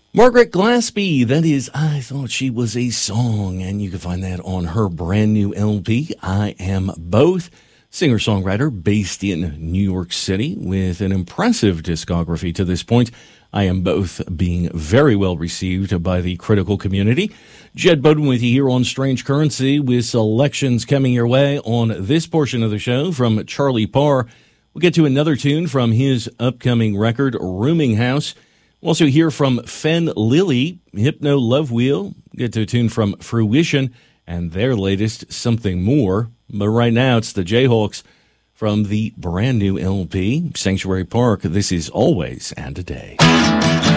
Margaret Glaspie, that is I Thought She Was a Song, and you can find that on her brand new LP, I Am Both. Singer-songwriter based in New York City with an impressive discography to this point. I Am Both being very well received by the critical community. Jed Bowden with you here on Strange Currency with selections coming your way on this portion of the show from Charlie Parr. We'll get to another tune from his upcoming record, Rooming House. We'll also hear from Fen Lily, Hypno Love Wheel. Get to a tune from Fruition and their latest, Something More. But right now, it's the Jayhawks from the brand new LP, Sanctuary Park. This is Always and a Day.